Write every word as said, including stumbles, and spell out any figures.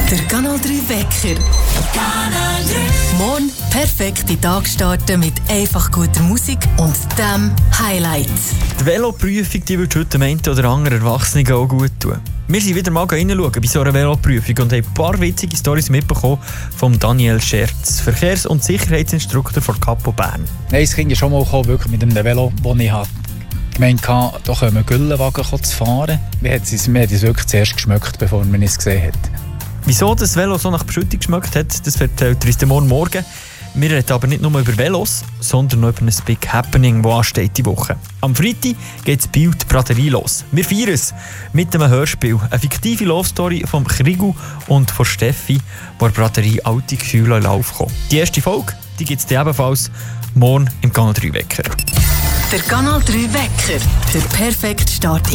Der Kanal drei Wecker. Kanal drei. Morgen perfekt in den Tag starten mit einfach guter Musik und dem Highlight. Die Veloprüfung die wird heute dem einen oder anderen Erwachsenen auch gut tun. Wir sind wieder mal reinschauen bei so einer Veloprüfung und haben ein paar witzige Storys mitbekommen von Daniel Scherz, Verkehrs- und Sicherheitsinstruktor von Capo Bern. Nein, es ging ja schon mal kommen, wirklich mit einem Velo, das ich hatte. gemeint hatte, da können wir Güllenwagen zu fahren. Wir haben es wirklich zuerst geschmeckt, bevor man es gesehen hat. Wieso das Velo so nach Beschüttung geschmeckt hat, das erzählt uns morgen morgen. Wir reden aber nicht nur über Velos, sondern noch über ein Big Happening, das ansteht die Woche. Am Freitag geht das Bild Braterie los. Wir feiern es mit einem Hörspiel. Eine fiktive Love-Story von Krigu und von Steffi, wo Braterie alte Gefühle in Lauf kommen. Die erste Folge gibt es ebenfalls morgen im Kanal drei Wecker. Der Kanal drei Wecker. Der perfekte Start